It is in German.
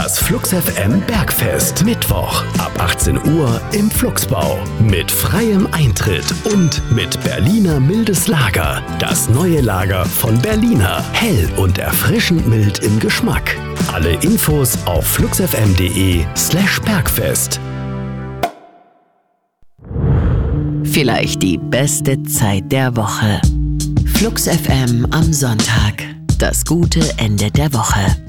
Das Flux FM Bergfest. Mittwoch ab 18 Uhr im Fluxbau. Mit freiem Eintritt und mit Berliner mildes Lager. Das neue Lager von Berliner. Hell und erfrischend mild im Geschmack. Alle Infos auf fluxfm.de/Bergfest. Vielleicht die beste Zeit der Woche. Flux FM am Sonntag. Das gute Ende der Woche.